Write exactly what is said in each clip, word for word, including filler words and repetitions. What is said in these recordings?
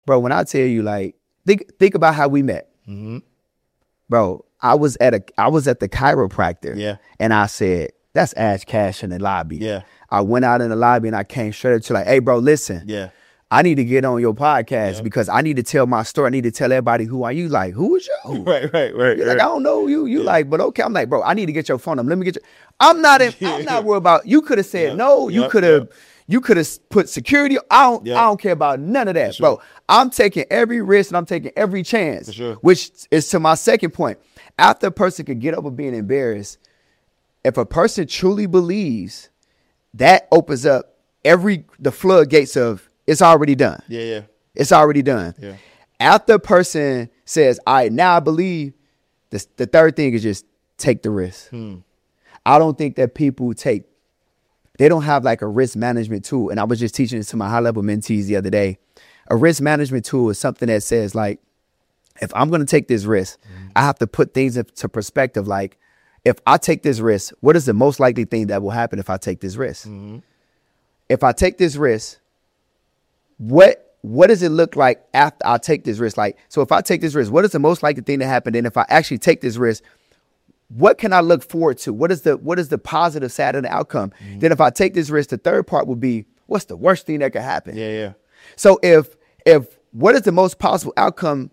Bro, when I tell you, like, think think about how we met. Mm-hmm. Bro, I was at a I was at the chiropractor. Yeah. And I said, that's Ash Cash in the lobby. Yeah. I went out in the lobby and I came straight up to like, hey, bro, listen. Yeah. I need to get on your podcast Yeah. because I need to tell my story. I need to tell everybody who are you. Like, who is you? Right, right, right. You're right. like, I don't know you. You yeah. like, but okay. I'm like, bro, I need to get your phone number. Let me get your. I'm not. In, I'm not worried about. You could have said yep. no. You yep. could have. Yep. You could have put security. I don't. Yep. I don't care about none of that, sure. bro. I'm taking every risk and I'm taking every chance. For sure. Which is to my second point. After a person could get up with being embarrassed, if a person truly believes, that opens up every the floodgates of it's already done. Yeah, yeah. It's already done. Yeah. After a person says, all right, now I believe, the, the third thing is just take the risk. Hmm. I don't think that people take, they don't have like a risk management tool. And I was just teaching this to my high level mentees the other day. A risk management tool is something that says like, if I'm going to take this risk, mm-hmm. I have to put things into perspective. Like, if I take this risk, what is the most likely thing that will happen if I take this risk? Mm-hmm. If I take this risk, what what does it look like after I take this risk? Like, so if I take this risk, what is the most likely thing to happen? Then if I actually take this risk, what can I look forward to? What is the what is the positive side of the outcome? Mm-hmm. Then if I take this risk, the third part would be, what's the worst thing that could happen? Yeah, yeah. So if if what is the most possible outcome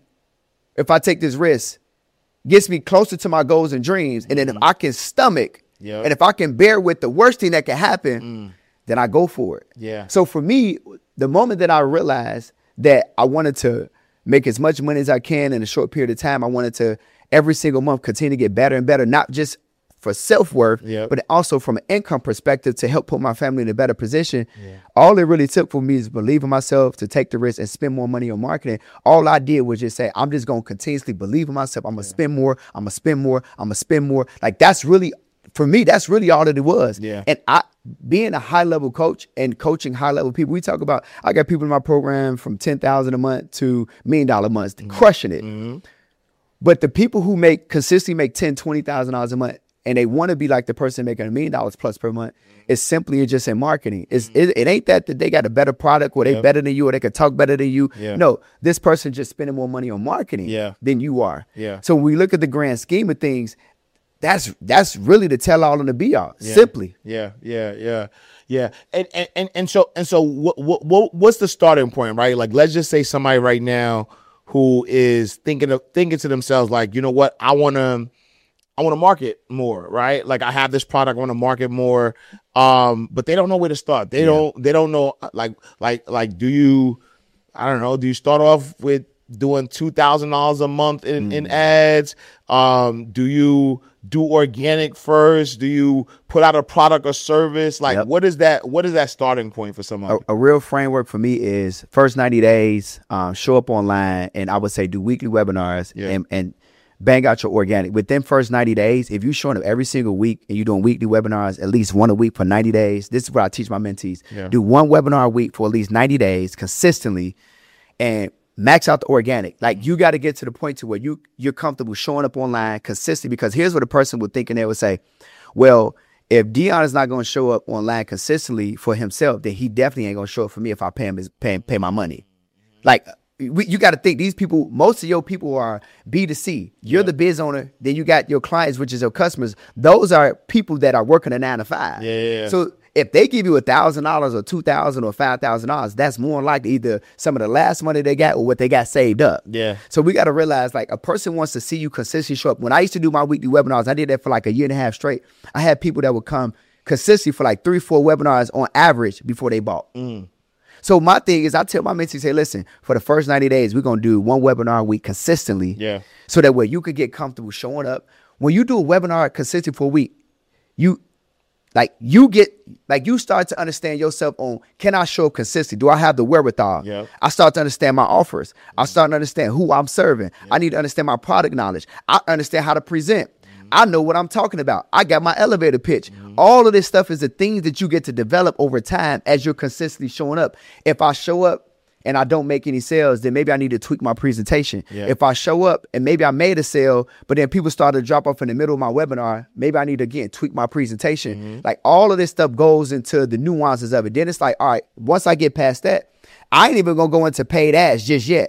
if I take this risk gets me closer to my goals and dreams, and then if I can stomach, yep. and if I can bear with the worst thing that can happen, mm. then I go for it. Yeah. So for me, the moment that I realized that I wanted to make as much money as I can in a short period of time, I wanted to every single month continue to get better and better, not just for self-worth, yep. but also from an income perspective to help put my family in a better position. Yeah. All it really took for me is believe in myself, to take the risk and spend more money on marketing. All I did was just say, I'm just going to continuously believe in myself. I'm going to yeah. spend more. I'm going to spend more. I'm going to spend more. Like, that's really, for me, that's really all that it was. Yeah. And I, being a high level coach and coaching high level people, we talk about, I got people in my program from ten thousand a month to million dollar months, mm-hmm. crushing it. Mm-hmm. But the people who make consistently make ten, twenty thousand dollars a month, and they want to be like the person making a million dollars plus per month, it's simply just in marketing. It's, it, it ain't that, that they got a better product or they yep. better than you or they can talk better than you. Yeah. No, this person just spending more money on marketing yeah. than you are. Yeah. So when we look at the grand scheme of things, that's that's really the tell all and the be all. Yeah. Simply. Yeah, yeah, yeah, yeah. And and and, and so and so what, what what's the starting point, right? Like, let's just say somebody right now who is thinking of thinking to themselves, like, you know what, I want to. I want to market more, right? Like, I have this product, I want to market more, um, but they don't know where to start. They yeah. don't, they don't know, like, like, like, do you, I don't know, do you start off with doing two thousand dollars a month in, mm. in ads? Um, do you do organic first? Do you put out a product or service? Like, yep. what is that, what is that starting point for somebody? A, a real framework for me is first ninety days, um, show up online, and I would say do weekly webinars yeah. and, and, bang out your organic. Within first ninety days, if you're showing up every single week and you're doing weekly webinars, at least one a week for ninety days, this is what I teach my mentees. Yeah. Do one webinar a week for at least ninety days consistently and max out the organic. Like, you got to get to the point to where you, you're comfortable showing up online consistently, because here's what a person would think, and they would say, well, if Dion is not going to show up online consistently for himself, then he definitely ain't going to show up for me if I pay him his, pay, pay my money. Like, We, you got to think, these people, most of your people are B two C. You're yeah. the biz owner. Then you got your clients, which is your customers. Those are people that are working a nine to five. Yeah, yeah, yeah. So if they give you a thousand dollars or two thousand or five thousand dollars, that's more likely either some of the last money they got or what they got saved up. Yeah. So we got to realize, like, a person wants to see you consistently show up. When I used to do my weekly webinars, I did that for like a year and a half straight. I had people that would come consistently for like three, four webinars on average before they bought. Mm. So my thing is, I tell my mentees, say, listen, for the first ninety days, we're going to do one webinar a week consistently. Yeah. So that way you could get comfortable showing up. When you do a webinar consistently for a week, you like you get like you start to understand yourself on, can I show up consistently? Do I have the wherewithal? Yeah. I start to understand my offers. I start to understand who I'm serving. Yeah. I need to understand my product knowledge. I understand how to present. I know what I'm talking about. I got my elevator pitch. Mm-hmm. All of this stuff is the things that you get to develop over time as you're consistently showing up. If I show up and I don't make any sales, then maybe I need to tweak my presentation. Yeah. If I show up and maybe I made a sale, but then people start to drop off in the middle of my webinar, maybe I need to, again, tweak my presentation. Mm-hmm. Like, all of this stuff goes into the nuances of it. Then it's like, all right, once I get past that, I ain't even gonna go into paid ads just yet.